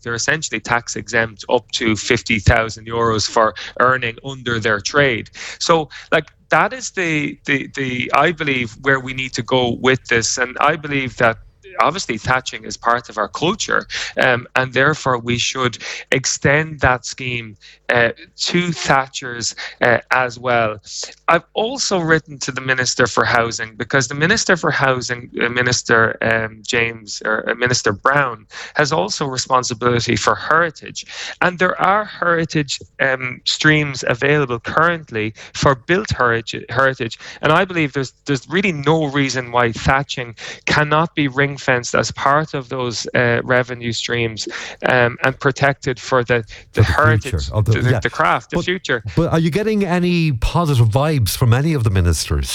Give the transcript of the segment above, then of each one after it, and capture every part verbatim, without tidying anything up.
they're essentially tax exempt up to fifty thousand euros for earning under their trade. So, like, that is the, the, the, I believe, where we need to go with this. And I believe that obviously thatching is part of our culture, um, and therefore we should extend that scheme uh, to thatchers uh, as well. I've also written to the Minister for Housing, because the Minister for Housing, uh, Minister um, James, or uh, Minister Brown, has also responsibility for heritage, and there are heritage um, streams available currently for built heritage, heritage, and I believe there's there's really no reason why thatching cannot be ring fenced as part of those uh, revenue streams, um, and protected for the, the, the heritage, the, the, yeah. the craft, the but, future. But are you getting any positive vibes from any of the ministers?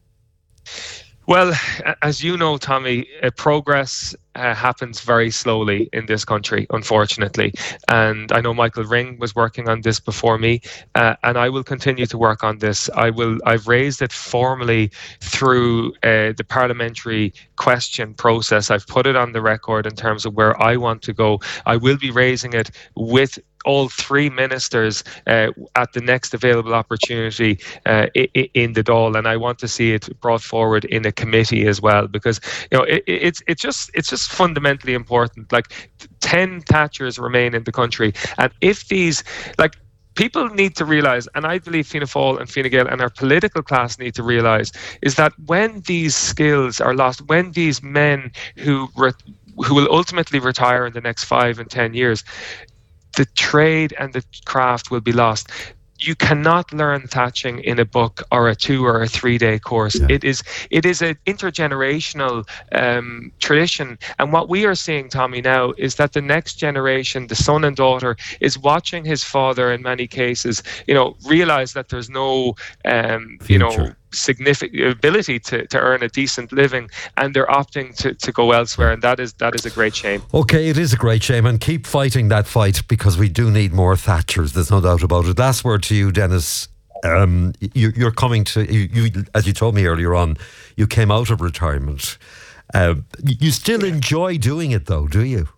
Well, as you know, Tommy, uh, progress uh, happens very slowly in this country, unfortunately. And I know Michael Ring was working on this before me, uh, and I will continue to work on this. I will. I've raised it formally through uh, the parliamentary question process. I've put it on the record in terms of where I want to go. I will be raising it with all three ministers uh, at the next available opportunity uh, in the Dáil, and I want to see it brought forward in a committee as well, because you know it, it's it's just it's just fundamentally important. Like, ten thatchers remain in the country, and if these, like, people need to realise, and I believe Fianna Fáil and Fine Gael and our political class need to realise, is that when these skills are lost, when these men who re- who will ultimately retire in the next five and ten years, the trade and the craft will be lost. You cannot learn thatching in a book or a two or a three day course. Yeah. It is it is an intergenerational um, tradition. And what we are seeing, Tommy, now is that the next generation, the son and daughter, is watching his father in many cases, you know, realize that there's no, um, you know, significant ability to, to earn a decent living, and they're opting to, to go elsewhere, and that is that is a great shame. Okay, it is a great shame, and keep fighting that fight, because we do need more thatchers, there's no doubt about it. Last word to you, Dennis. Um, you, you're coming to, you, you, as you told me earlier on, you came out of retirement. Uh, you still enjoy doing it though, do you?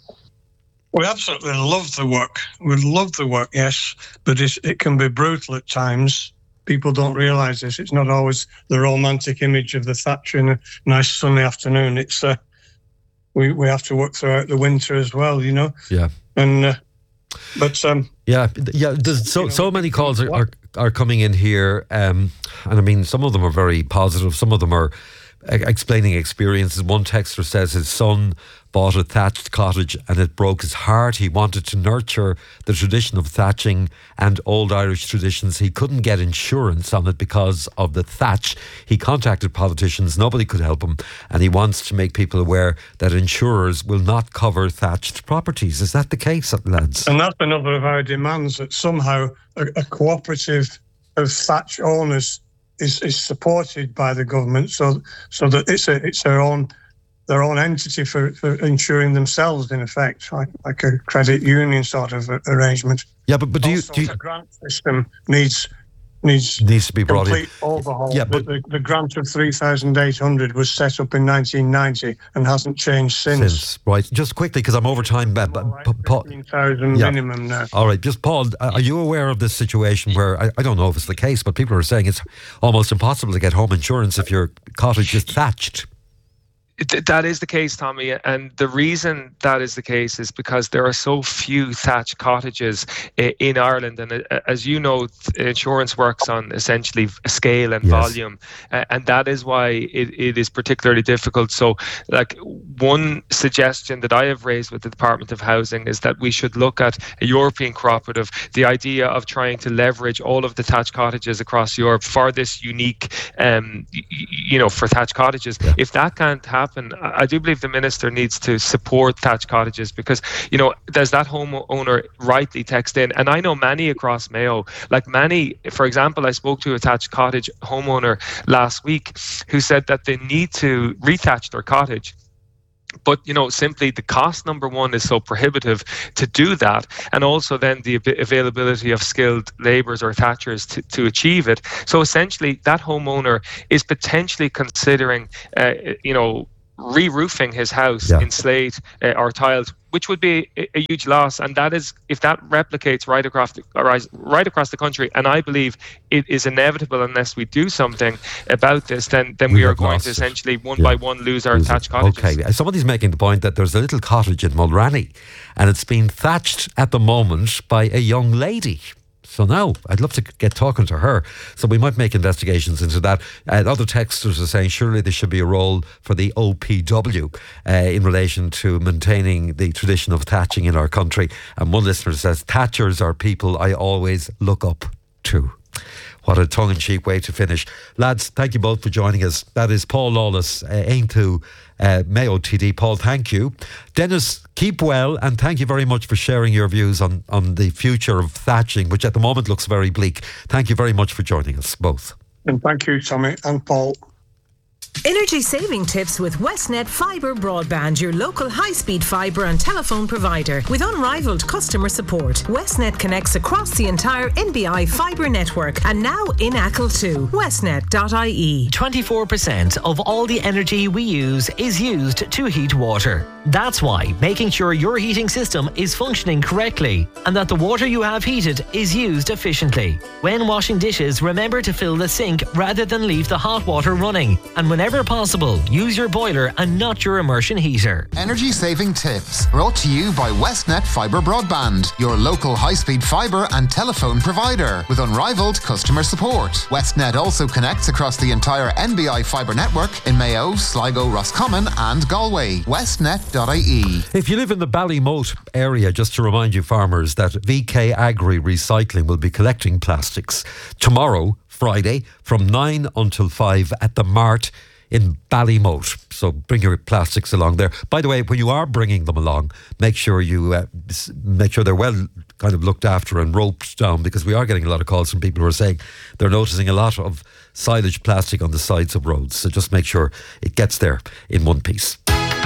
We absolutely love the work. We love the work, yes, but it's, it can be brutal at times. People don't realise this. It's not always the romantic image of the thatcher in a nice sunny afternoon. It's uh, we we have to work throughout the winter as well, you know. Yeah. And uh, but um. Yeah, yeah. There's so you know, so many calls are, are are coming in here, um, and I mean, some of them are very positive. Some of them are explaining experiences. One texter says his son bought a thatched cottage and it broke his heart. He wanted to nurture the tradition of thatching and old Irish traditions. He couldn't get insurance on it because of the thatch. He contacted politicians, nobody could help him, and he wants to make people aware that insurers will not cover thatched properties. Is that the case, lads? And that's another of our demands, that somehow a, a cooperative of thatch owners is, is supported by the government, so so that it's a it's their own their own entity for, for insuring themselves, in effect, like like a credit union sort of arrangement. Yeah, but but do you, also, do you the grant system needs needs needs to be brought complete in. overhaul. Yeah, but the, the, the grant of three thousand eight hundred was set up in nineteen ninety and hasn't changed since. Since right, just quickly because I'm over time. But, but, Right, Paul, fifteen thousand yeah. minimum now. All right, just Paul, are you aware of this situation where I, I don't know if it's the case, but people are saying it's almost impossible to get home insurance if your cottage is thatched? That is the case, Tommy, and the reason that is the case is because there are so few thatched cottages in Ireland, and as you know, insurance works on essentially scale and yes. volume, and that is why it, it is particularly difficult. So, like, one suggestion that I have raised with the Department of Housing is that we should look at a European cooperative, the idea of trying to leverage all of the thatched cottages across Europe for this unique, um, you know, for thatched cottages. Yeah. If that can't happen, I do believe the minister needs to support thatched cottages, because, you know, there's that homeowner rightly text in, and I know many across Mayo, like many, for example, I spoke to a thatched cottage homeowner last week who said that they need to rethatch their cottage. But, you know, simply the cost, number one, is so prohibitive to do that. And also then the availability of skilled labourers or thatchers to, to achieve it. So essentially that homeowner is potentially considering, uh, you know, re-roofing his house yeah. in slate uh, or tiled which would be a, a huge loss. And that is, if that replicates right across the, right across the country, and I believe it is inevitable unless we do something about this, then, then we, we are going to essentially one yeah. by one lose our lose thatched cottages. Okay, somebody's making the point that there's a little cottage in Mulranny and it's been thatched at the moment by a young lady. So now I'd love to get talking to her. So we might make investigations into that. Uh, other texters are saying surely there should be a role for the O P W uh, in relation to maintaining the tradition of thatching in our country. And one listener says, thatchers are people I always look up to. What a tongue-in-cheek way to finish. Lads, thank you both for joining us. That is Paul Lawless, uh, Aontú uh, Mayo T D. Paul, thank you. Dennis, keep well, and thank you very much for sharing your views on, on the future of thatching, which at the moment looks very bleak. Thank you very much for joining us both. And thank you, Tommy and Paul. Energy saving tips with Westnet Fibre Broadband, your local high-speed fibre and telephone provider. With unrivaled customer support, Westnet connects across the entire N B I fibre network and now in Achill too. Westnet dot I E. twenty-four percent of all the energy we use is used to heat water. That's why making sure your heating system is functioning correctly and that the water you have heated is used efficiently. When washing dishes, remember to fill the sink rather than leave the hot water running. And whenever possible, use your boiler and not your immersion heater. Energy saving tips brought to you by Westnet Fibre Broadband, your local high-speed fibre and telephone provider with unrivaled customer support. Westnet also connects across the entire N B I fibre network in Mayo, Sligo, Roscommon and Galway. Westnet dot I E. If you live in the Ballymote area, just to remind you farmers that V K Agri Recycling will be collecting plastics tomorrow, Friday, from nine until five at the Mart in Ballymote. So bring your plastics along there. By the way, when you are bringing them along, make sure you uh, make sure they're well kind of looked after and roped down, because we are getting a lot of calls from people who are saying they're noticing a lot of silage plastic on the sides of roads. So just make sure it gets there in one piece.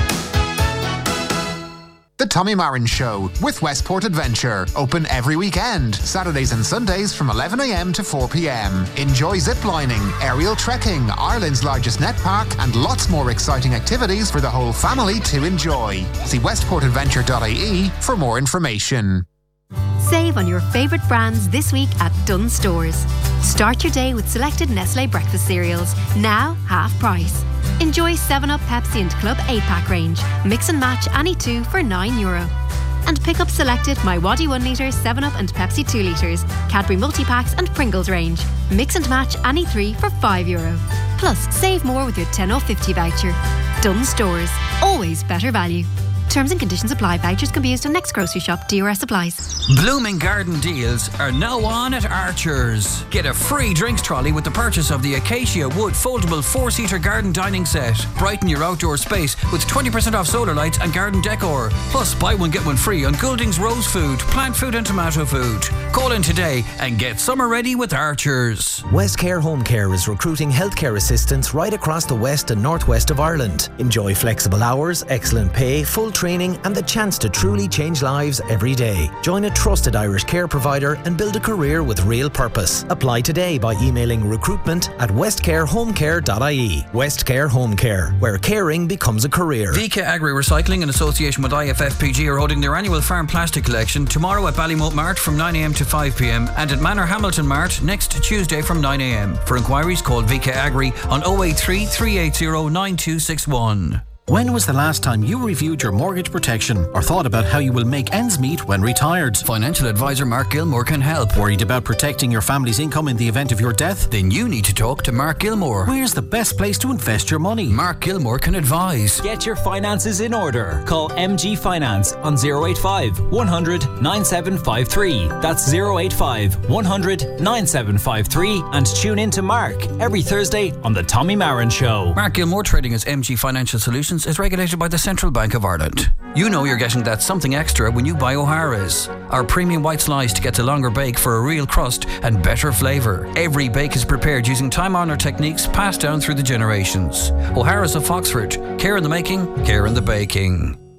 The Tommy Marin Show with Westport Adventure. Open every weekend, Saturdays and Sundays from eleven a m to four p m. Enjoy ziplining, aerial trekking, Ireland's largest net park, and lots more exciting activities for the whole family to enjoy. See westport adventure dot I E for more information. Save on your favourite brands this week at Dunnes Stores. Start your day with selected Nestlé breakfast cereals, now half price. Enjoy seven up, Pepsi and Club eight pack range. Mix and match any two for nine euro. And pick up selected My Waddy one litre, seven up and Pepsi two litres, Cadbury multi-packs and Pringles range. Mix and match any three for five euro. Plus, save more with your ten off fifty voucher. Dunnes Stores. Always better value. Terms and conditions apply. Vouchers can be used on next grocery shop. D R S applies. Blooming Garden deals are now on at Archer's. Get a free drinks trolley with the purchase of the Acacia Wood foldable four-seater garden dining set. Brighten your outdoor space with twenty percent off solar lights and garden decor. Plus, buy one get one free on Goulding's rose food, plant food and tomato food. Call in today and get summer ready with Archer's. Westcare Home Care is recruiting healthcare assistants right across the west and northwest of Ireland. Enjoy flexible hours, excellent pay, full training and the chance to truly change lives every day. Join a trusted Irish care provider and build a career with real purpose. Apply today by emailing recruitment at westcare home care dot I E. Westcare Home Care, where caring becomes a career. V K Agri Recycling in association with I F F P G are holding their annual farm plastic collection tomorrow at Ballymote Mart from nine a m to five p m and at Manor Hamilton Mart next Tuesday from nine a m. For inquiries, call V K Agri on oh eight three, three eight zero, nine two six one. When was the last time you reviewed your mortgage protection or thought about how you will make ends meet when retired? Financial advisor Mark Gilmore can help. Worried about protecting your family's income in the event of your death? Then you need to talk to Mark Gilmore. Where's the best place to invest your money? Mark Gilmore can advise. Get your finances in order. Call M G Finance on oh eight five, one hundred, nine seven five three. That's oh eight five, one hundred, nine seven five three. And tune in to Mark every Thursday on The Tommy Marin Show. Mark Gilmore, trading as M G Financial Solutions, is regulated by the Central Bank of Ireland. You know you're getting that something extra when you buy O'Hara's. Our premium white sliced gets a longer bake for a real crust and better flavour. Every bake is prepared using time-honoured techniques passed down through the generations. O'Hara's of Foxford. Care in the making, care in the baking.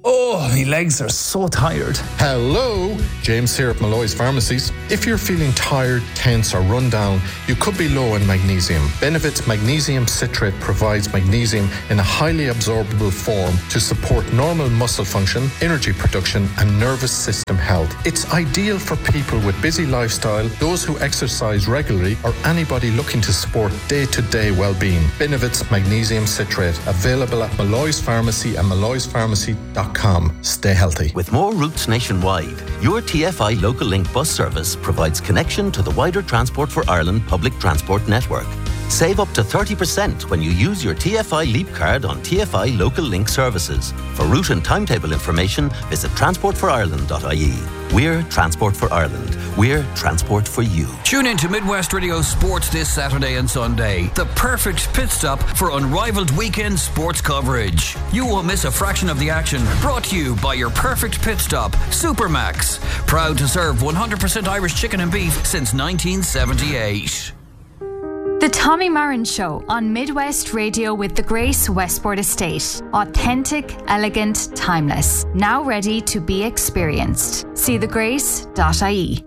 Oh, my legs are so tired. Hello, James here at Malloy's Pharmacies. If you're feeling tired, tense or run down, you could be low in magnesium. Benevit's magnesium citrate provides magnesium in a highly absorbable form to support normal muscle function, energy production and nervous system health. It's ideal for people with busy lifestyle, those who exercise regularly or anybody looking to support day-to-day well-being. Benevit's magnesium citrate, available at Malloy's Pharmacy and malloys pharmacy dot com. Stay healthy. With more routes nationwide, your T F I Local Link bus service provides connection to the wider Transport for Ireland public transport network. Save up to thirty percent when you use your T F I Leap card on T F I Local Link services. For route and timetable information, visit transport for ireland dot I E. We're Transport for Ireland. We're transport for you. Tune in to Midwest Radio Sports this Saturday and Sunday. The perfect pit stop for unrivaled weekend sports coverage. You won't miss a fraction of the action. Brought to you by your perfect pit stop, Supermax. Proud to serve one hundred percent Irish chicken and beef since nineteen seventy-eight. The Tommy Marin Show on Midwest Radio with the Grace Westport Estate. Authentic, elegant, timeless. Now ready to be experienced. See the grace dot I E.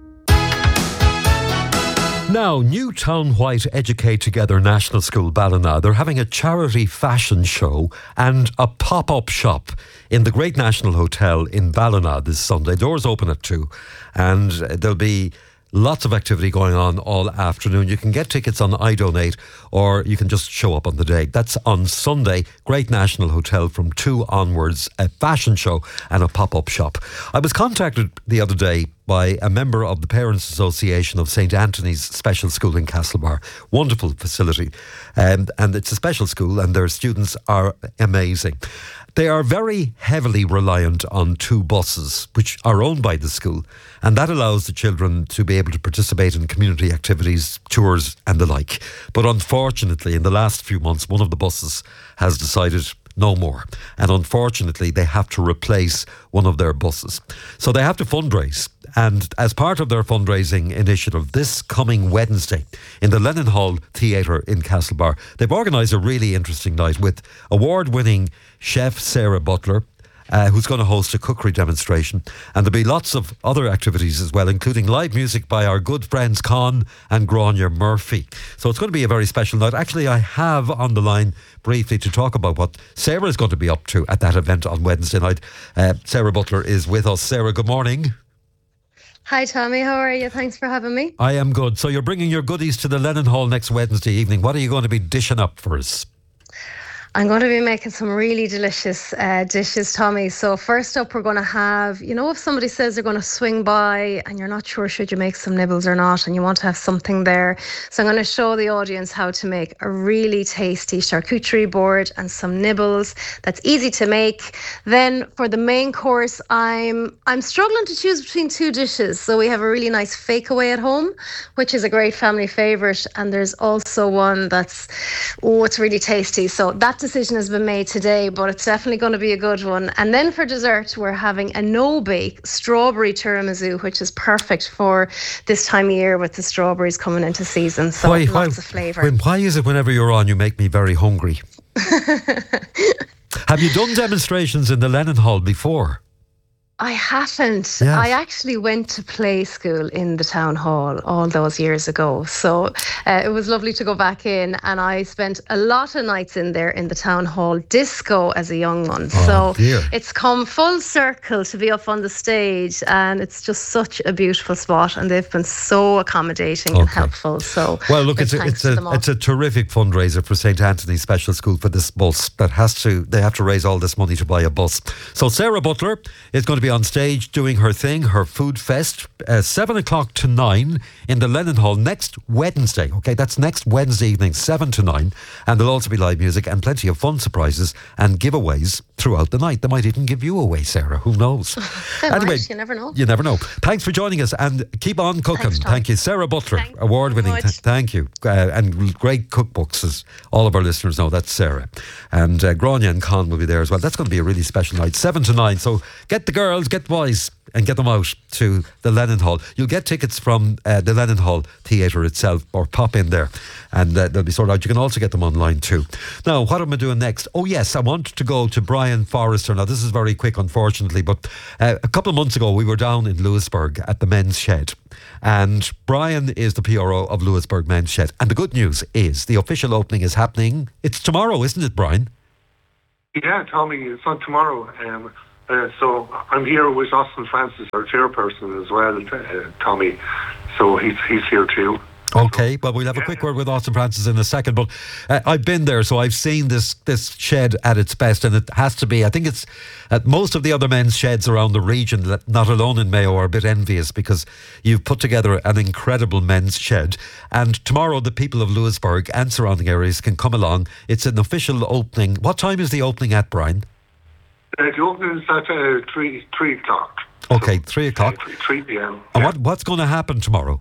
Now, Newtown White Educate Together National School Ballina, they're having a charity fashion show and a pop-up shop in the Great National Hotel in Ballina this Sunday. Doors open at two and there'll be lots of activity going on all afternoon. You can get tickets on iDonate or you can just show up on the day. That's on Sunday, Great National Hotel from two onwards, a fashion show and a pop-up shop. I was contacted the other day by a member of the Parents Association of Saint Anthony's Special School in Castlebar. Wonderful facility. Um, and it's a special school and their students are amazing. They are very heavily reliant on two buses, which are owned by the school, and that allows the children to be able to participate in community activities, tours and the like. But unfortunately, in the last few months, one of the buses has decided no more. And unfortunately, they have to replace one of their buses. So they have to fundraise. And as part of their fundraising initiative, this coming Wednesday in the Lennon Hall Theatre in Castlebar, they've organised a really interesting night with award-winning chef Sarah Butler, Uh, who's going to host a cookery demonstration. And there'll be lots of other activities as well, including live music by our good friends Con and Grania Murphy. So it's going to be a very special night. Actually, I have on the line briefly to talk about what Sarah is going to be up to at that event on Wednesday night. Uh, Sarah Butler is with us. Sarah, good morning. Hi Tommy, how are you? Thanks for having me. I am good. So you're bringing your goodies to the Lennon Hall next Wednesday evening. What are you going to be dishing up for us? I'm going to be making some really delicious uh, dishes, Tommy. So first up, we're going to have, you know, if somebody says they're going to swing by and you're not sure should you make some nibbles or not, and you want to have something there. So I'm going to show the audience how to make a really tasty charcuterie board and some nibbles. That's easy to make. Then for the main course, I'm I'm struggling to choose between two dishes. So we have a really nice fake away at home, which is a great family favourite. And there's also one that's, oh, it's really tasty. So that decision has been made today, but it's definitely going to be a good one. And then for dessert, we're having a no-bake strawberry tiramisu, which is perfect for this time of year with the strawberries coming into season. So why, lots why, of flavour. When, why is it whenever you're on, you make me very hungry? Have you done demonstrations in the Lennon Hall before? I haven't. Yes. I actually went to play school in the town hall all those years ago. So uh, it was lovely to go back in, and I spent a lot of nights in there in the town hall disco as a young one. Oh, so dear. It's come full circle to be up on the stage, and it's just such a beautiful spot, and they've been so accommodating Okay. and helpful. So well, look, it's a, thanks it's to a them all. it's a terrific fundraiser for Saint Anthony's Special School for this bus that has to they have to raise all this money to buy a bus. So Sarah Butler is going to be on stage doing her thing, her food fest, uh, seven o'clock to nine in the Lennon Hall next Wednesday. Okay, that's next Wednesday evening, seven to nine, and there'll also be live music and plenty of fun surprises and giveaways throughout the night. They might even give you away, Sarah. Who knows? They Anyway, might, you never know. You never know. Thanks for joining us and keep on cooking. Thanks, Tom. Thank you, Sarah Butler, Thank you award-winning. very Th- much. thank you, uh, and great cookbooks, as all of our listeners know. That's Sarah, and uh, Grania and Con will be there as well. That's going to be a really special night, seven to nine. So get the girls, get the boys and get them out to the Lennon Hall. You'll get tickets from uh, the Lennon Hall Theatre itself, or pop in there and uh, they'll be sorted out. You can also get them online too. Now, what am I doing next? Oh yes, I want to go to Brian Forrester. Now this is very quick, unfortunately, but uh, a couple of months ago we were down in Lewisburg at the Men's Shed, and Brian is the P R O of Lewisburg Men's Shed, and the good news is the official opening is happening. It's tomorrow, isn't it, Brian? Yeah, Tommy, it's on tomorrow. Um, uh, so I'm here with Austin Francis, our chairperson as well, uh, Tommy. So he's he's here too. Okay, well, we'll have a quick word with Austin Francis in a second, but uh, I've been there, so I've seen this this shed at its best, and it has to be, I think it's, at most of the other men's sheds around the region, that not alone in Mayo, are a bit envious, because you've put together an incredible men's shed, and tomorrow the people of Lewisburg and surrounding areas can come along. It's an official opening. What time is the opening at, Brian? Uh, the opening is at uh, three, three o'clock. Okay, three o'clock. Uh, three p.m. And yeah. what, what's going to happen tomorrow?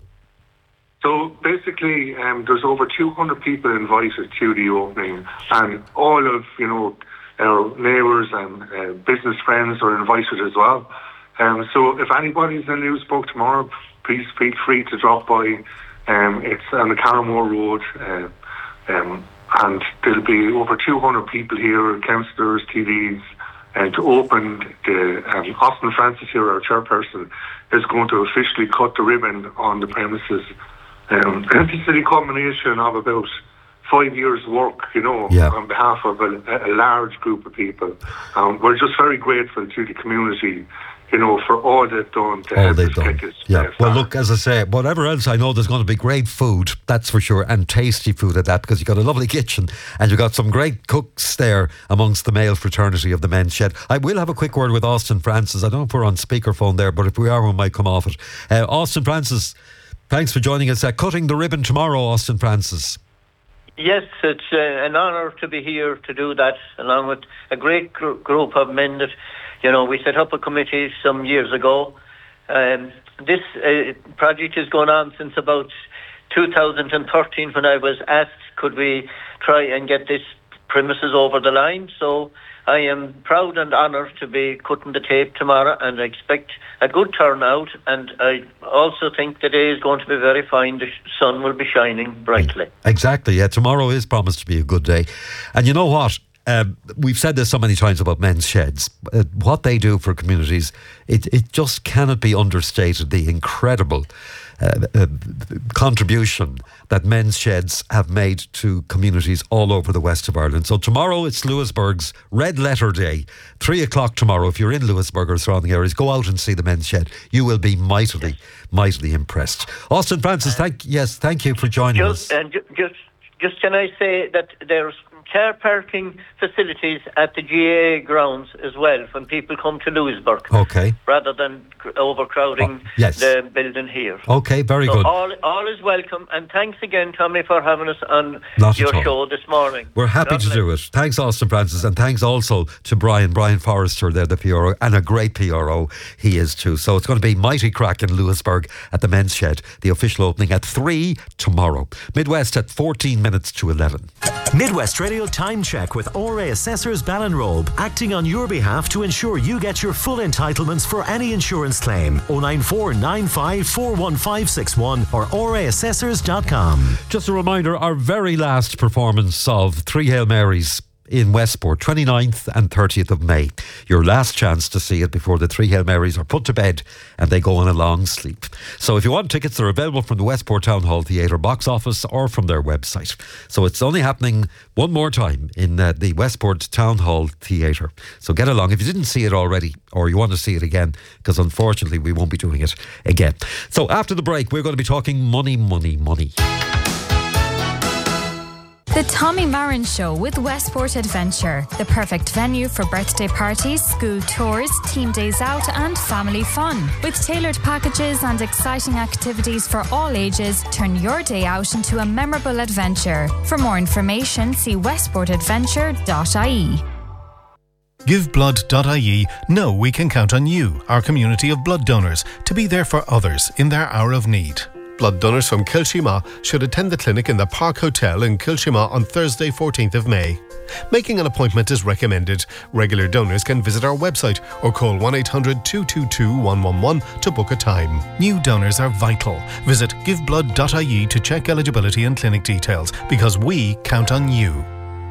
So basically, um, there's over two hundred people invited to the opening, and all of, you know, our neighbours and uh, business friends are invited as well. Um, so if anybody's in Lewisburg tomorrow, please feel free to drop by. Um, it's on the Carramore Road, uh, um, and there'll be over two hundred people here, councillors, T Vs, and to open the um, Austin Francis here, our chairperson, is going to officially cut the ribbon on the premises. Um, and this is a culmination of about five years' work, you know, yeah. on behalf of a, a large group of people. Um, we're just very grateful to the community, you know, for all they've done to all help they've us done. get this. Yeah. Uh, well, look, as I say, whatever else, I know there's going to be great food, that's for sure, and tasty food at that, because you've got a lovely kitchen and you've got some great cooks there amongst the male fraternity of the Men's Shed. I will have a quick word with Austin Francis. I don't know if we're on speakerphone there, but if we are, we might come off it. Uh, Austin Francis, thanks for joining us. Uh, cutting the ribbon tomorrow, Austin Francis. Yes, it's uh, an honour to be here to do that, along with a great gr- group of men that, you know, we set up a committee some years ago. Um, this uh, project has gone on since about two thousand thirteen, when I was asked, could we try and get this premises over the line. So I am proud and honoured to be cutting the tape tomorrow, and I expect a good turnout, and I also think the day is going to be very fine. The sun will be shining brightly. Exactly, yeah. Tomorrow is promised to be a good day. And you know what? Um, we've said this so many times about men's sheds. Uh, what they do for communities, it, it just cannot be understated, the incredible uh, uh, contribution that men's sheds have made to communities all over the west of Ireland. So tomorrow it's Lewisburg's Red Letter Day. Three o'clock tomorrow. If you're in Lewisburg or surrounding areas, go out and see the men's shed. You will be mightily, mightily impressed. Austin Francis, thank yes, thank you for joining just, us. And ju- just, just can I say that there's car parking facilities at the G A A grounds as well when people come to Lewisburg. Okay. Rather than cr- overcrowding oh, yes. the building here. Okay, very so good. All, all is welcome, and thanks again, Tommy, for having us on Not your at all. show this morning. We're happy God to bless. do it. Thanks, Austin Francis, and thanks also to Brian, Brian Forrester, there, the P R O, and a great P R O he is too. So it's going to be mighty crack in Lewisburg at the Men's Shed, the official opening at three tomorrow. Midwest at fourteen minutes to eleven. Midwest Radio Time Check with O R A Assessors Ballinrobe, acting on your behalf to ensure you get your full entitlements for any insurance claim. oh nine four nine five four one five six one or o r a assessors dot com. Just a reminder, our very last performance of Three Hail Marys in Westport, twenty-ninth and thirtieth of May. Your last chance to see it before the Three Hail Marys are put to bed and they go on a long sleep. So if you want tickets, they're available from the Westport Town Hall Theatre box office or from their website. So it's only happening one more time in uh, the Westport Town Hall Theatre. So get along if you didn't see it already or you want to see it again, because unfortunately we won't be doing it again. So after the break, we're going to be talking money, money, money. The Tommy Marin Show with Westport Adventure, the perfect venue for birthday parties, school tours, team days out and family fun. With tailored packages and exciting activities for all ages, turn your day out into a memorable adventure. For more information, see westport adventure dot I E. give blood dot I E know we can count on you, our community of blood donors, to be there for others in their hour of need. blood donors from Kilshima should attend the clinic in the Park Hotel in Kilshima on Thursday, fourteenth of May. Making an appointment is recommended. Regular donors can visit our website or call one eight hundred two two two one one one to book a time. New donors are vital. Visit give blood dot I E to check eligibility and clinic details, because we count on you.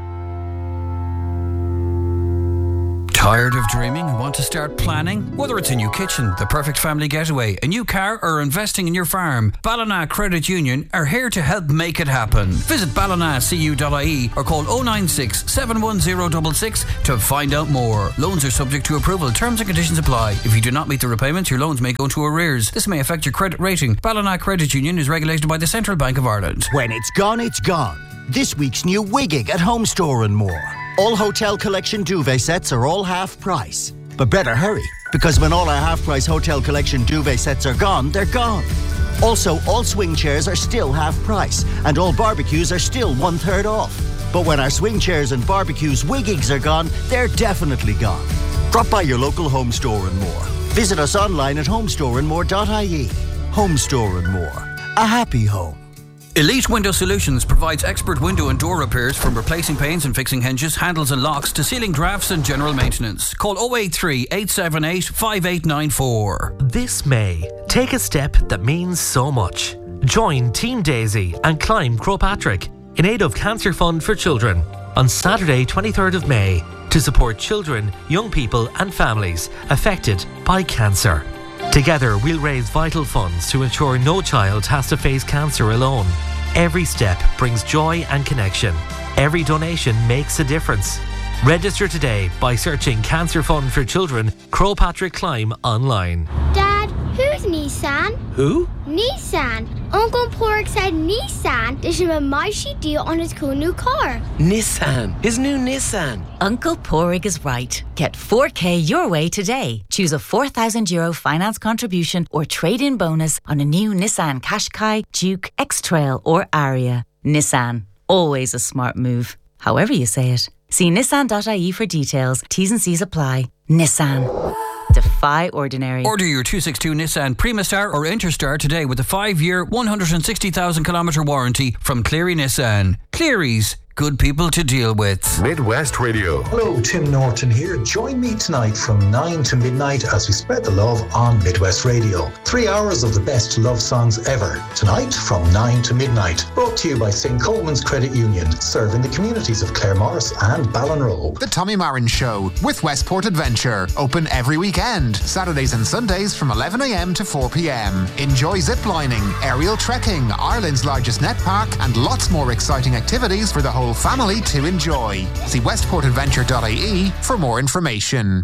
Tired of dreaming and want to start planning? Whether it's a new kitchen, the perfect family getaway, a new car, or investing in your farm, Ballina Credit Union are here to help make it happen. Visit ballina c u dot I E or call oh nine six, seven one zero six six to find out more. Loans are subject to approval. Terms and conditions apply. If you do not meet the repayments, your loans may go into arrears. This may affect your credit rating. Ballina Credit Union is regulated by the Central Bank of Ireland. When it's gone, it's gone. This week's new Wiggig at Home Store and More. All Hotel Collection duvet sets are all half price. But better hurry, because when all our half price Hotel Collection duvet sets are gone, they're gone. Also, all swing chairs are still half price, and all barbecues are still one third off. But when our swing chairs and barbecues Wiggigs are gone, they're definitely gone. Drop by your local Home Store and More. Visit us online at home store and more dot I E. Home Store and More. A happy home. Elite Window Solutions provides expert window and door repairs, from replacing panes and fixing hinges, handles and locks to ceiling drafts and general maintenance. Call oh eight three, eight seven eight, five eight nine four. This May, take a step that means so much. Join Team Daisy and climb Crowpatrick in aid of Cancer Fund for Children on Saturday twenty-third of May to support children, young people and families affected by cancer. Together, we'll raise vital funds to ensure no child has to face cancer alone. Every step brings joy and connection. Every donation makes a difference. Register today by searching Cancer Fund for Children, Crowpatrick Climb online. Dad, who's Nissan? Who? Nissan. Uncle Pork said Nissan. There's a mighty deal on his cool new car. Nissan. His new Nissan. Uncle Porig is right. Get four K your way today. Choose a four thousand euro finance contribution or trade-in bonus on a new Nissan Qashqai, Duke, X-Trail or Aria. Nissan. Always a smart move. However you say it. See nissan dot I E for details. T's and C's apply. Nissan. Defy ordinary. Order your two sixty-two Nissan Primastar or Interstar today with a five-year, one hundred sixty thousand kilometre warranty from Cleary Nissan. Cleary's, good people to deal with. Midwest Radio. Hello, Tim Norton here. Join me tonight from nine to midnight as we spread the love on Midwest Radio. Three hours of the best love songs ever. Tonight from nine to midnight. Brought to you by Saint Coleman's Credit Union, serving the communities of Claremorris and Ballinrobe. The Tommy Marin Show with Westport Adventure. Open every weekend. Saturdays and Sundays from eleven a m to four p m. Enjoy ziplining, aerial trekking, Ireland's largest net park, and lots more exciting activities for the whole family to enjoy. See westport adventure dot I E for more information.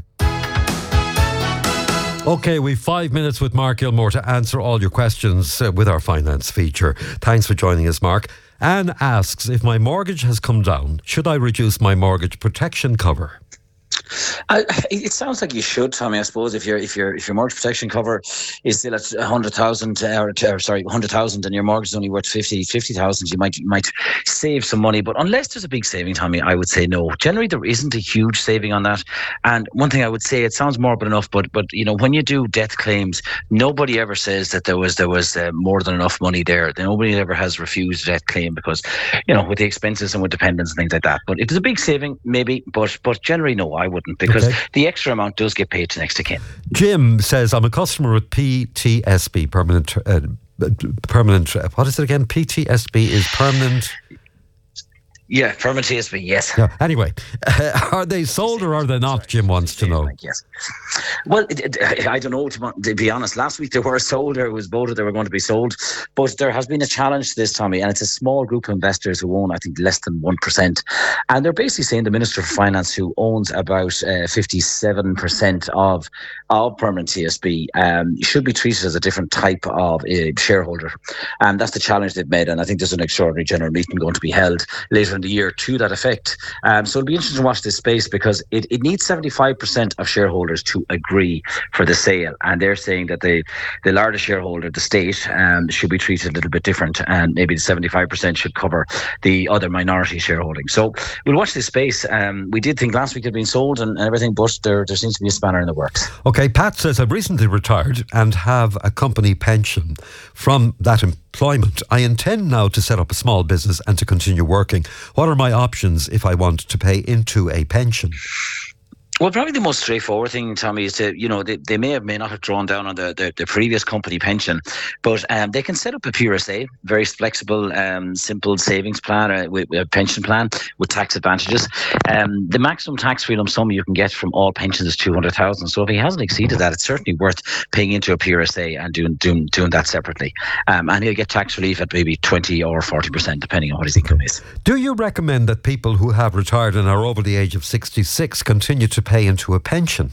Okay, we've five minutes with Mark Gilmore to answer all your questions uh, with our finance feature. Thanks for joining us, Mark. Anne asks, if my mortgage has come down, should I reduce my mortgage protection cover? Uh, it sounds like you should, Tommy. I suppose if your if your if your mortgage protection cover is still at a hundred thousand, or, or sorry, hundred thousand, and your mortgage is only worth fifty fifty thousand, you might you might save some money. But unless there's a big saving, Tommy, I would say no. Generally, there isn't a huge saving on that. And one thing I would say, it sounds morbid enough, but but you know, when you do death claims, nobody ever says that there was there was uh, more than enough money there. Nobody ever has refused a death claim because, you know, with the expenses and with dependents and things like that. But if there's a big saving, maybe. But but generally, no, I wouldn't, because okay. the extra amount does get paid to next of kin. Jim says, I'm a customer with P T S B, permanent, uh, permanent, uh, what is it again? P T S B is permanent... Yeah, permanent T S B, yes. Yeah. Anyway, uh, are they sold or are they not? Sorry, Jim wants to know. Yes. Well, it, it, I don't know, to, to be honest. Last week they were sold, or it was voted they were going to be sold. But there has been a challenge to this, Tommy, and it's a small group of investors who own, I think, less than one percent. And they're basically saying the Minister for Finance, who owns about uh, fifty-seven percent of, of permanent T S B, um, should be treated as a different type of uh, shareholder. And that's the challenge they've made. And I think there's an extraordinary general meeting going to be held later later in the year to that effect. Um, so it'll be interesting to watch this space because it, it needs seventy-five percent of shareholders to agree for the sale. And they're saying that the, the largest shareholder, the state, um, should be treated a little bit different, and maybe the seventy-five percent should cover the other minority shareholding. So we'll watch this space. Um, we did think last week it had been sold and, and everything, but there, there seems to be a spanner in the works. Okay, Pat says, I've recently retired and have a company pension from that employment. I intend now to set up a small business and to continue working. What are my options if I want to pay into a pension? Well, probably the most straightforward thing, Tommy, is to, you know, they, they may have, may not have drawn down on the, the, the previous company pension, but um, they can set up a P R S A, very flexible, um, simple savings plan, uh, with, with a pension plan with tax advantages. Um, the maximum tax-free lump sum you can get from all pensions is two hundred thousand. So if he hasn't exceeded that, it's certainly worth paying into a P R S A and doing doing, doing that separately. Um, and he'll get tax relief at maybe twenty or forty percent, depending on what his income is. Do you recommend that people who have retired and are over the age of sixty-six continue to pay into a pension,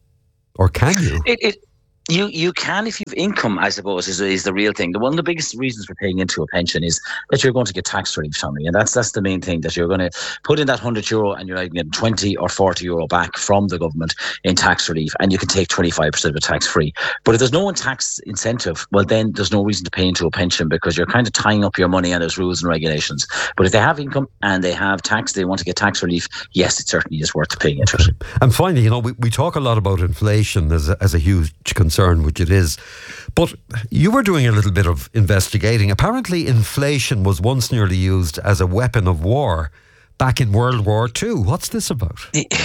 or can you? It, it you you can if you've income, I suppose, is is the real thing. The one of the biggest reasons for paying into a pension is that you're going to get tax relief, Tommy, and that's that's the main thing, that you're going to put in that hundred euro and you're going to get twenty or forty euro back from the government in tax relief, and you can take twenty-five percent of it tax free. But if there's no tax incentive, well then there's no reason to pay into a pension, because you're kind of tying up your money and there's rules and regulations. But if they have income and they have tax, they want to get tax relief, yes, it certainly is worth paying into it. And finally, you know, we, we talk a lot about inflation as a, as a huge concern, which it is. But you were doing a little bit of investigating. Apparently, inflation was once nearly used as a weapon of war back in World War Two. What's this about?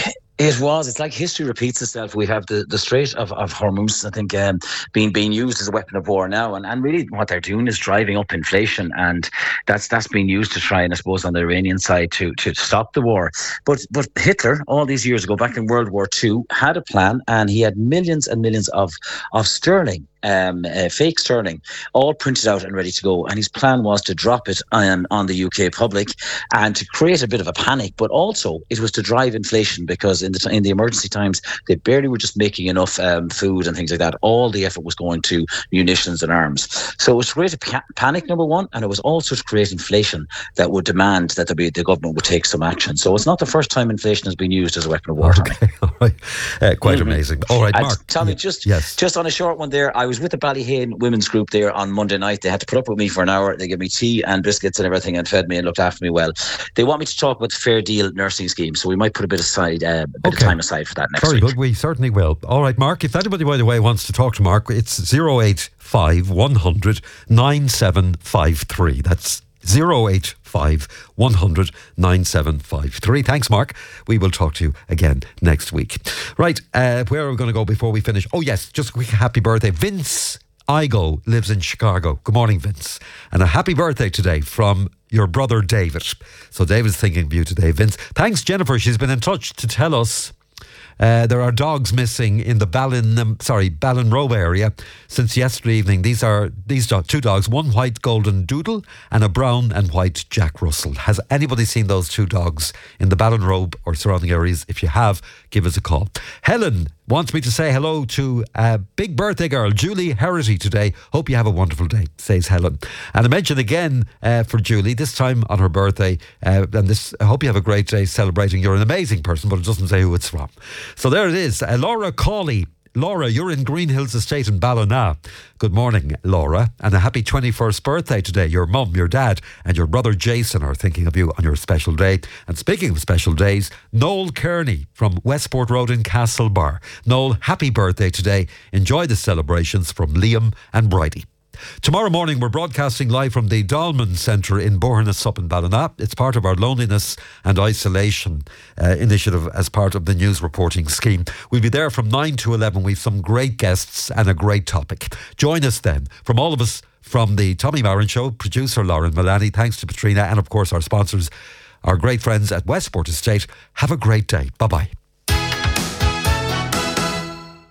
It was. It's like history repeats itself. We have the, the Strait of, of Hormuz, I think, um, being being used as a weapon of war now. And, and really what they're doing is driving up inflation. And that's that's being used to try, and I suppose, on the Iranian side to to stop the war. But but Hitler, all these years ago, back in World War Two, had a plan, and he had millions and millions of, of sterling. Um, uh, fake sterling, all printed out and ready to go. And his plan was to drop it on, on the U K public and to create a bit of a panic, but also it was to drive inflation, because in the in the emergency times, they barely were just making enough um, food and things like that. All the effort was going to munitions and arms. So it was to create a pa- panic, number one, and it was also to create inflation that would demand that the, the government would take some action. So it's not the first time inflation has been used as a weapon of war. Okay, all right. Uh, quite mm-hmm. amazing. All right, Mark. And Tommy, just, yes. just on a short one there, I I was with the Ballyhane women's group there on Monday night. They had to put up with me for an hour. They gave me tea and biscuits and everything and fed me and looked after me well. They want me to talk about the Fair Deal nursing scheme, so we might put a bit aside, uh, a bit okay. of time aside for that next Very week. Very good. We certainly will. All right, Mark. If anybody, by the way, wants to talk to Mark, it's zero eight five one hundred nine seven five three. That's zero eight five one hundred nine seven five three. Thanks, Mark. We will talk to you again next week. Right, uh, where are we going to go before we finish? Oh yes, just a quick happy birthday. Vince Igo lives in Chicago. Good morning, Vince. And a happy birthday today from your brother David. So David's thinking of you today, Vince. Thanks, Jennifer. She's been in touch to tell us Uh, there are dogs missing in the Ballin, um, sorry, Ballinrobe area since yesterday evening. These are these do- two dogs, one white golden doodle and a brown and white Jack Russell. Has anybody seen those two dogs in the Ballinrobe or surrounding areas? If you have, give us a call. Helen wants me to say hello to a big birthday girl, Julie Herity, today. Hope you have a wonderful day, says Helen. And I mention again uh, for Julie, this time on her birthday, uh, and this. I hope you have a great day celebrating. You're an amazing person, but it doesn't say who it's from. So there it is. Uh, Laura Cawley. Laura, you're in Green Hills Estate in Ballina. Good morning, Laura, and a happy twenty-first birthday today. Your mum, your dad and your brother Jason are thinking of you on your special day. And speaking of special days, Noel Kearney from Westport Road in Castlebar. Noel, happy birthday today. Enjoy the celebrations from Liam and Bridie. Tomorrow morning we're broadcasting live from the Dolman Centre in Bournemouth up in Ballina. It's part of our loneliness and isolation uh, initiative as part of the news reporting scheme. We'll be there from nine to eleven. We've some great guests and a great topic. Join us then. From all of us from the Tommy Marin Show, producer Lauren Milani, thanks to Patrina and of course our sponsors, our great friends at Westport Estate. Have a great day. Bye-bye.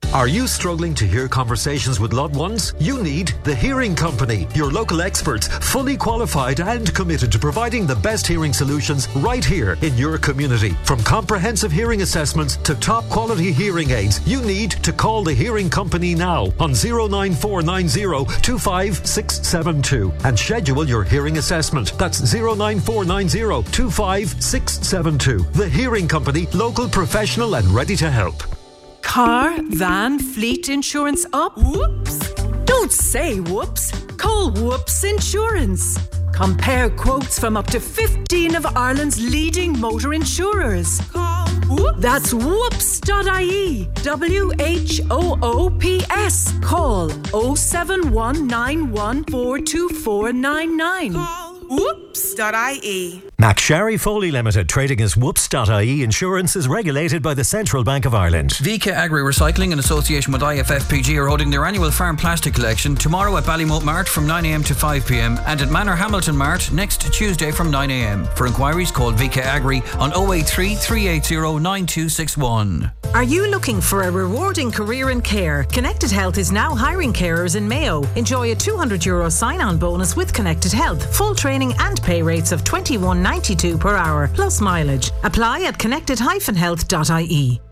Are you struggling to hear conversations with loved ones? You need The Hearing Company, your local experts, fully qualified and committed to providing the best hearing solutions right here in your community. From comprehensive hearing assessments to top quality hearing aids, you need to call The Hearing Company now on zero nine four nine zero two five six seven two and schedule your hearing assessment. That's zero nine four nine zero two five six seven two. The Hearing Company, local, professional and ready to help. Car, van, fleet insurance up? Whoops! Don't say whoops. Call Whoops Insurance. Compare quotes from up to fifteen of Ireland's leading motor insurers. Call Whoops. That's whoops dot I E. W H O O P S. Call oh seven one nine one four two four nine nine. Call whoops dot I E. McSherry Foley Limited, trading as whoops dot I E Insurance, is regulated by the Central Bank of Ireland. V K Agri Recycling in association with I F F P G are holding their annual farm plastic collection tomorrow at Ballymote Mart from nine a m to five p m and at Manor Hamilton Mart next Tuesday from nine a m. For inquiries, call V K Agri on oh eight three, three eight zero, nine two six one. Are you looking for a rewarding career in care? Connected Health is now hiring carers in Mayo. Enjoy a two hundred euro sign-on bonus with Connected Health. Full training and pay rates of twenty-one ninety-two per hour, plus mileage. Apply at connected dash health dot I E.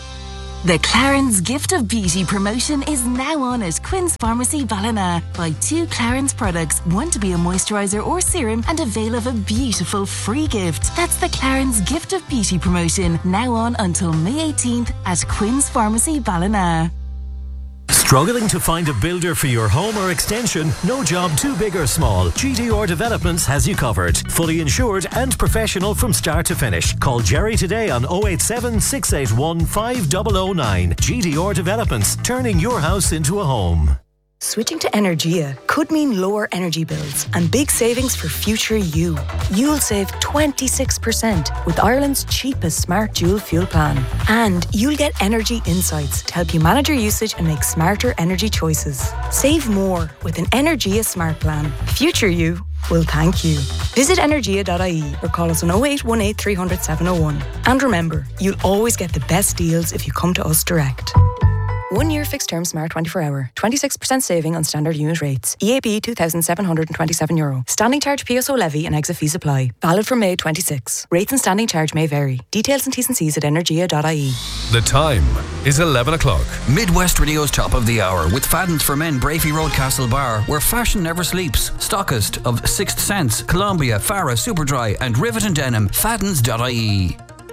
The Clarins Gift of Beauty promotion is now on at Quinn's Pharmacy Ballina. Buy two Clarins products, one to be a moisturiser or serum, and avail of a beautiful free gift. That's the Clarins Gift of Beauty promotion, now on until May eighteenth at Quinn's Pharmacy Ballina. Struggling to find a builder for your home or extension? No job too big or small. G D R Developments has you covered. Fully insured and professional from start to finish. Call Jerry today on oh eight seven, six eight one, five oh oh nine. G D R Developments, turning your house into a home. Switching to Energia could mean lower energy bills and big savings for future you. You'll save twenty-six percent with Ireland's cheapest smart dual fuel plan. And you'll get energy insights to help you manage your usage and make smarter energy choices. Save more with an Energia smart plan. Future you will thank you. Visit energia dot I E or call us on oh eight one eight, three hundred, seven oh one. And remember, you'll always get the best deals if you come to us direct. One year fixed term Smart twenty-four hour. twenty-six percent saving on standard unit rates. E A B two thousand seven hundred twenty-seven euro. Standing charge P S O levy and exit fees apply. Valid from May twenty-sixth. Rates and standing charge may vary. Details and T's and C's at energia dot I E. The time is eleven o'clock. Midwest Radio's top of the hour with Fadden's for Men, Brafey Road, Castle Bar, where fashion never sleeps. Stockist of Sixth Sense, Columbia, Farah, Superdry and Rivet and Denim. Faddens dot I E.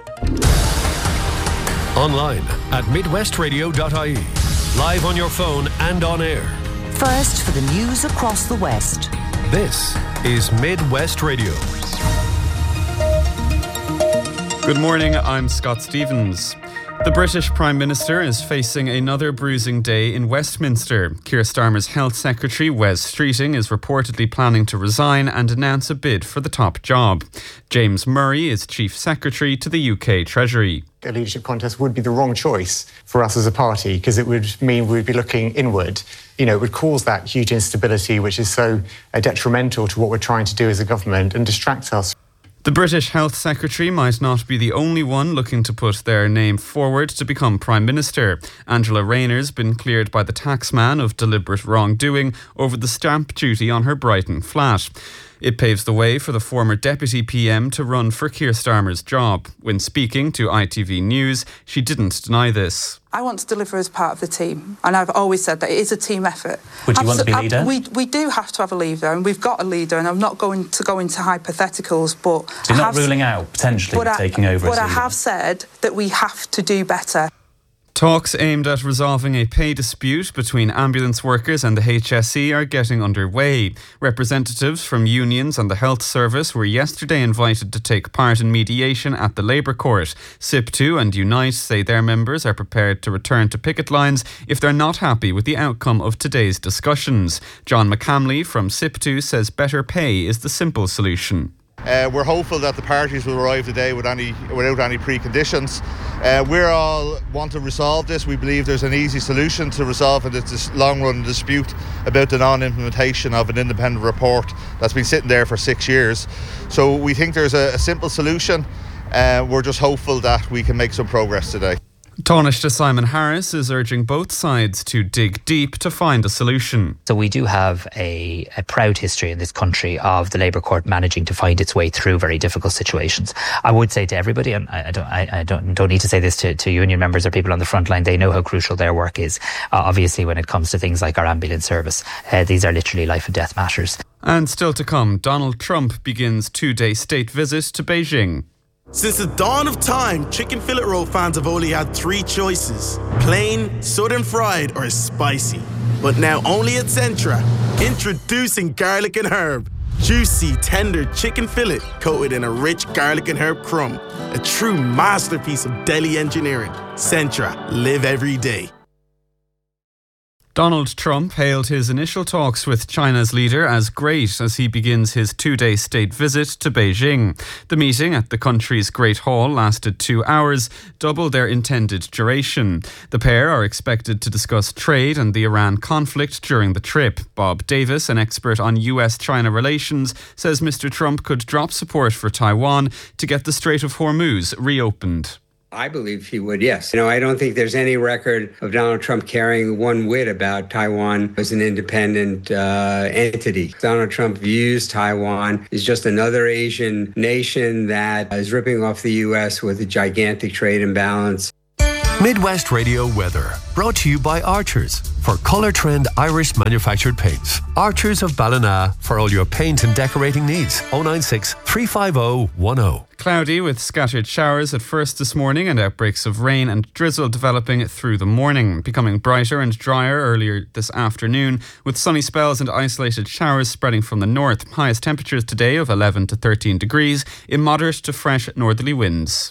Online at midwest radio dot I E. Live on your phone and on air. First for the news across the West. This is Midwest Radio. Good morning, I'm Scott Stevens. The British Prime Minister is facing another bruising day in Westminster. Keir Starmer's Health Secretary, Wes Streeting, is reportedly planning to resign and announce a bid for the top job. James Murray is Chief Secretary to the U K Treasury. A leadership contest would be the wrong choice for us as a party because it would mean we'd be looking inward. You know, it would cause that huge instability which is so uh, detrimental to what we're trying to do as a government and distract us. The British Health Secretary might not be the only one looking to put their name forward to become Prime Minister. Angela Rayner's been cleared by the taxman of deliberate wrongdoing over the stamp duty on her Brighton flat. It paves the way for the former Deputy P M to run for Keir Starmer's job. When speaking to I T V News, she didn't deny this. I want to deliver as part of the team, and I've always said that it is a team effort. Would you Absol- want to be leader? We, we do have to have a leader, and we've got a leader, and I'm not going to go into hypotheticals, but... So you're not ruling out potentially taking I, over as But I leader? have said that we have to do better. Talks aimed at resolving a pay dispute between ambulance workers and the H S E are getting underway. Representatives from unions and the health service were yesterday invited to take part in mediation at the Labour Court. S I P two and Unite say their members are prepared to return to picket lines if they're not happy with the outcome of today's discussions. John McCamley from S I P two says better pay is the simple solution. Uh, we're hopeful that the parties will arrive today with any, without any preconditions. Uh, we all want to resolve this. We believe there's an easy solution to resolve this long-run dispute about the non-implementation of an independent report that's been sitting there for six years. So we think there's a, a simple solution. Uh, we're just hopeful that we can make some progress today. Taoiseach Simon Harris is urging both sides to dig deep to find a solution. So we do have a, a proud history in this country of the Labour Court managing to find its way through very difficult situations. I would say to everybody, and I don't, I, I don't, don't need to say this to, to union members or people on the front line, they know how crucial their work is. Uh, obviously, when it comes to things like our ambulance service, uh, these are literally life and death matters. And still to come, Donald Trump begins two-day state visit to Beijing. Since the dawn of time, chicken fillet roll fans have only had three choices: plain, southern fried, or spicy. But now only at Centra, introducing garlic and herb. Juicy, tender chicken fillet coated in a rich garlic and herb crumb. A true masterpiece of deli engineering. Centra, live every day. Donald Trump hailed his initial talks with China's leader as great as he begins his two-day state visit to Beijing. The meeting at the country's Great Hall lasted two hours, double their intended duration. The pair are expected to discuss trade and the Iran conflict during the trip. Bob Davis, an expert on U S China relations, says Mister Trump could drop support for Taiwan to get the Strait of Hormuz reopened. I believe he would, yes. You know, I don't think there's any record of Donald Trump caring one whit about Taiwan as an independent uh, entity. Donald Trump views Taiwan as just another Asian nation that is ripping off the U S with a gigantic trade imbalance. Midwest Radio weather, brought to you by Archers for Colour Trend Irish manufactured paints. Archers of Ballina for all your paint and decorating needs. oh nine six, three five oh, one oh. Cloudy with scattered showers at first this morning and outbreaks of rain and drizzle developing through the morning, becoming brighter and drier earlier this afternoon with sunny spells and isolated showers spreading from the north. Highest temperatures today of eleven to thirteen degrees in moderate to fresh northerly winds.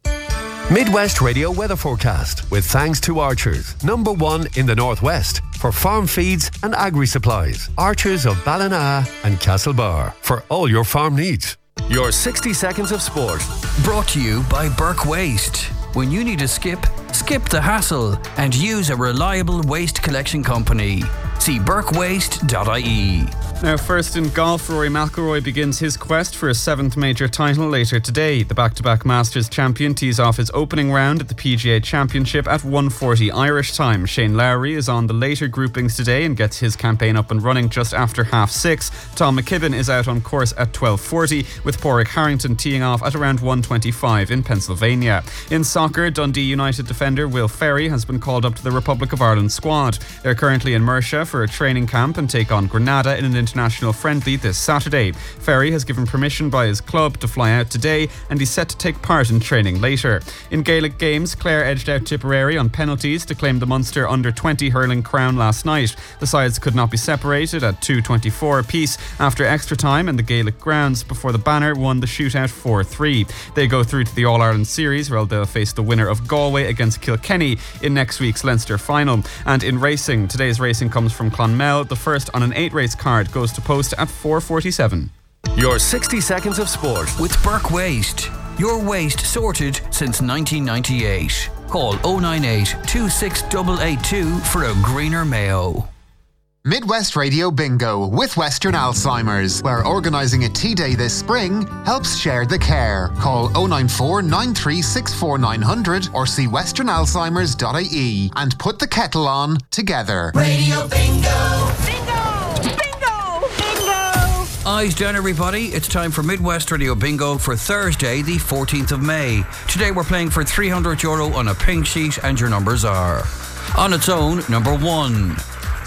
Midwest Radio weather forecast with thanks to Archers, number one in the Northwest for farm feeds and agri supplies. Archers of Ballina and Castlebar for all your farm needs. Your sixty seconds of sport. Brought to you by Burke Waste. When you need a skip, skip the hassle and use a reliable waste collection company. See burke waste dot I E. Now, first in golf, Rory McIlroy begins his quest for a seventh major title later today. The back-to-back Masters champion tees off his opening round at the P G A Championship at one forty Irish time. Shane Lowry is on the later groupings today and gets his campaign up and running just after half six. Tom McKibben is out on course at twelve forty, with Padraig Harrington teeing off at around one twenty-five in Pennsylvania. In soccer, Dundee United defender Will Ferry has been called up to the Republic of Ireland squad. They're currently in Mercia for a training camp and take on Grenada in an international friendly this Saturday. Ferry has given permission by his club to fly out today and he's set to take part in training later. In Gaelic games, Clare edged out Tipperary on penalties to claim the Munster under twenty hurling crown last night. The sides could not be separated at two twenty-four apiece after extra time in the Gaelic grounds before the Banner won the shootout four three. They go through to the All-Ireland Series where they'll face the winner of Galway against Kilkenny in next week's Leinster final. And in racing, today's racing comes from Clonmel. The first on an eight race card goes to post at four forty-seven. Your sixty seconds of sport with Burke Waste. Your waste sorted since nineteen ninety-eight. Call oh nine eight, two six eight eight two for a greener Mayo. Midwest Radio Bingo with Western Alzheimer's, where organising a tea day this spring helps share the care. Call oh nine four, nine three six four, nine hundred or see western alzheimers dot I E and put the kettle on together. Radio Bingo! Bingo! Bingo! Bingo! Eyes down, everybody. It's time for Midwest Radio Bingo for Thursday, the fourteenth of May. Today we're playing for three hundred euro on a pink sheet and your numbers are: on its own, number one.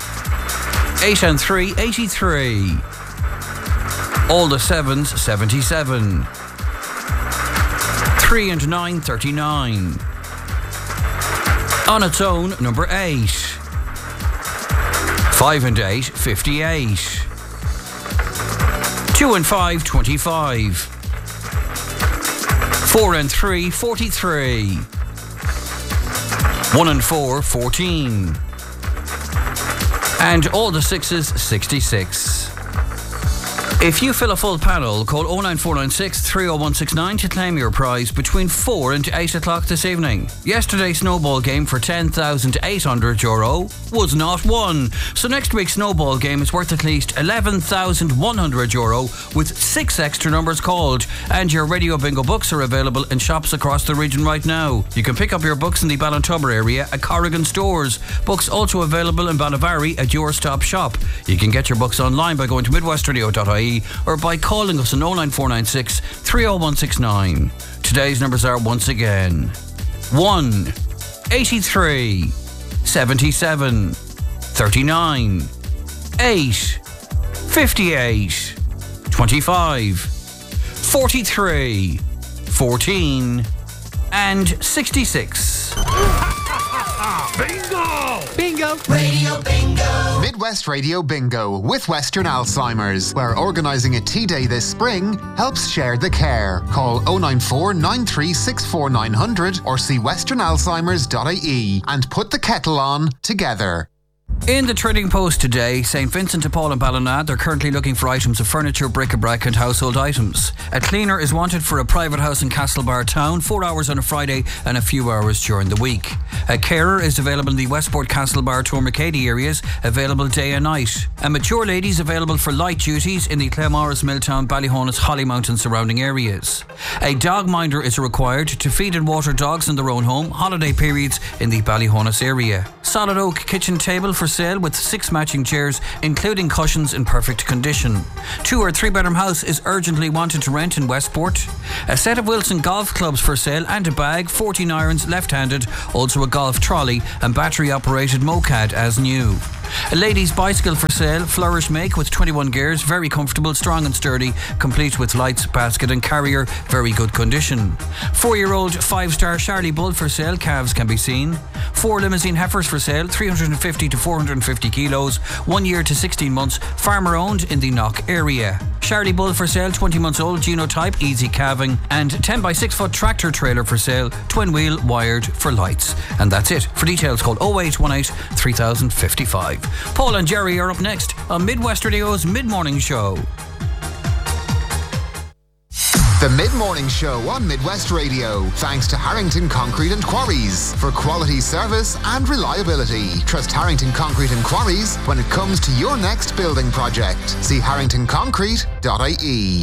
eight and three, eighty-three. All the sevens, seventy-seven. three and nine, thirty-nine. On its own, number eight. five and eight, fifty-eight. two and five, twenty-five. four and three, forty-three. one and four, fourteen. And all the sixes, sixty-six. If you fill a full panel, call oh nine four nine six, three oh one six nine to claim your prize between four and eight o'clock this evening. Yesterday's snowball game for ten thousand eight hundred euro was not won. So next week's snowball game is worth at least eleven thousand one hundred euro with six extra numbers called. And your Radio Bingo books are available in shops across the region right now. You can pick up your books in the Ballintubber area at Corrigan stores. Books also available in Ballyvarry at your stop shop. You can get your books online by going to midwest radio dot I E or by calling us on oh nine four nine six, three oh one six nine. Today's numbers are once again one, eighty-three, seventy-seven, thirty-nine, eight, fifty-eight, twenty-five, forty-three, fourteen, and sixty-six. Bingo! Bingo! Radio Bingo! Midwest Radio Bingo with Western Alzheimer's, where organising a tea day this spring helps share the care. Call oh nine four nine three six four nine hundred or see western alzheimers dot I E and put the kettle on together. In the Trading Post today, Saint Vincent de Paul and Ballina, they're currently looking for items of furniture, bric-a-brac and household items. A cleaner is wanted for a private house in Castlebar town, four hours on a Friday and a few hours during the week. A carer is available in the Westport, Castlebar, Tourmacady areas, available day and night. A mature lady is available for light duties in the Claremorris, Milltown, Ballyhonus, Hollymount and surrounding areas. A dog minder is required to feed and water dogs in their own home, holiday periods in the Ballyhonus area. Solid oak kitchen table for sale with six matching chairs, including cushions in perfect condition. Two or three bedroom house is urgently wanted to rent in Westport. A set of Wilson golf clubs for sale and a bag, fourteen irons left-handed, also a golf trolley and battery operated moped as new. A lady's bicycle for sale, Flourish make with twenty-one gears, very comfortable, strong and sturdy, complete with lights, basket and carrier, very good condition. Four-year-old five-star Charlie Bull for sale, calves can be seen. Four limousine heifers for sale, three hundred fifty to four hundred fifty kilos, one year to sixteen months, farmer owned in the Knock area. Charlie Bull for sale, twenty months old, genotype, easy calving, and ten by six foot tractor trailer for sale, twin wheel, wired for lights. And that's it. For details, call oh eight one eight, three thousand fifty-five. Paul and Jerry are up next on Midwest Radio's Mid-Morning Show. The Mid-Morning Show on Midwest Radio, thanks to Harrington Concrete and Quarries for quality service and reliability. Trust Harrington Concrete and Quarries when it comes to your next building project. See harrington concrete dot I E.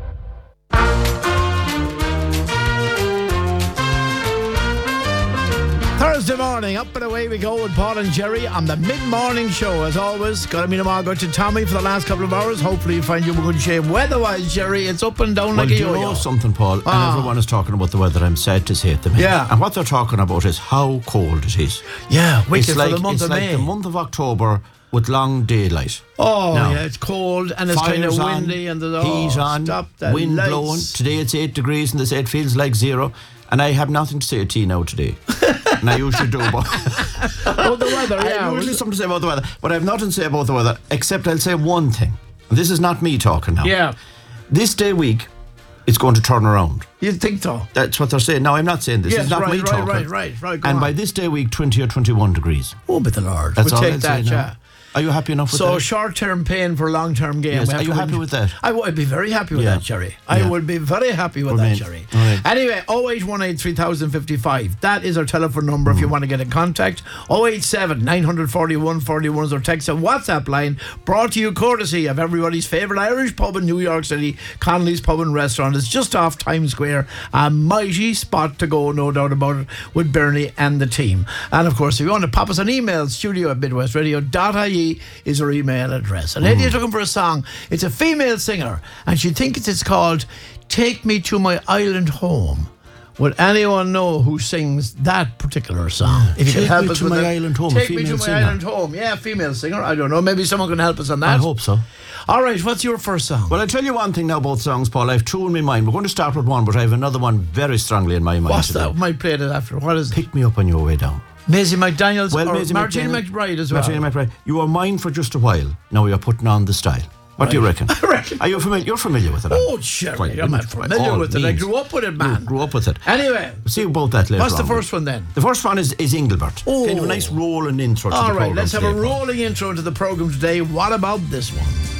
Thursday morning, up and away we go with Paul and Jerry on the Mid-Morning Show. As always, got to meet them all. Go to Tommy for the last couple of hours. Hopefully you find you in good shape. Weather-wise, Jerry, it's up and down well, like a yo-yo. Well, do you know something, Paul? Ah. And everyone is talking about the weather. I'm sad to say it. Yeah. And what they're talking about is how cold it is. Yeah, wicked it's like, for the month it's of like May. the month of October with long daylight. Oh, now, yeah, it's cold and it's kind of windy on, and the heat oh, on, stop the wind lights. blowing. Today it's eight degrees and they say it feels like zero. And I have nothing to say to you now today. And I usually do about oh, the weather, yeah. I usually have something to say about the weather. But I have nothing to say about the weather, except I'll say one thing. And this is not me talking now. Yeah. This day week, it's going to turn around. You think so? That's what they're saying. No, I'm not saying this. Yes, it's not right, me right, talking. right, right, right. Go and on. by this day week, twenty or twenty-one degrees. Oh, but the Lord. That's we'll all take I'll that, say yeah. now. Are you happy enough with so that? So short-term pain for a long-term gain. Yes. We Are you happy win. with that? I would be very happy with yeah. that, Jerry. I yeah. would be very happy with Remain. that, Jerry. Right. Anyway, oh eight one eight, three thousand fifty-five. That is our telephone number mm. if you want to get in contact. oh eight seven, nine four one, four one is our text and WhatsApp line, brought to you courtesy of everybody's favourite Irish pub in New York City, Connolly's Pub and Restaurant. It's just off Times Square. A mighty spot to go, no doubt about it, with Bernie and the team. And of course, if you want to pop us an email, studio at midwest radio dot I E is our email address. A lady is looking for a song. It's a female singer, and she thinks it's called Take Me to My Island Home. Would anyone know who sings that particular song? If you Take can help Me us to with My it. Island Home. Take a Me to My singer. Island Home. Yeah, female singer. I don't know. Maybe someone can help us on that. I hope so. All right, what's your first song? Well, I'll tell you one thing now about songs, Paul. I have two in my mind. We're going to start with one, but I have another one very strongly in my mind. What's today. that? We might play it after. What is it? Pick Me Up on Your Way Down. Maisie McDaniels well, or Maisie Martine McDaniel, McBride as well. Martine McBride. You were mine for just a while. Now you're putting on the style. What right. do you reckon? I reckon. Are you familiar? You're familiar with it? Oh, sure. I'm not familiar with it. I grew up with it, man. You grew up with it. Anyway. We'll see about that later. What's the on. first one then? The first one is, is Engelbert. Oh. Kind of a nice rolling intro to All the right, program. let's have today, a rolling intro to the program today. What about this one?